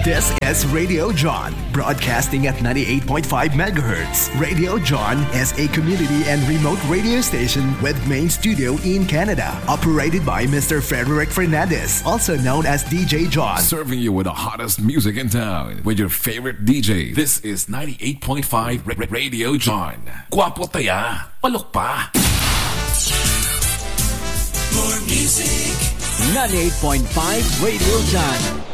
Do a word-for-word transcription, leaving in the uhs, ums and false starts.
This is Radio John, broadcasting at ninety-eight point five megahertz. Radio John is a community and remote radio station with main studio in Canada, operated by Mister Frederick Fernandez, also known as D J John. Serving you with the hottest music in town with your favorite D J. This is ninety-eight point five Radio John. Guapo taya, palok pa. More music. ninety-eight point five Radio John.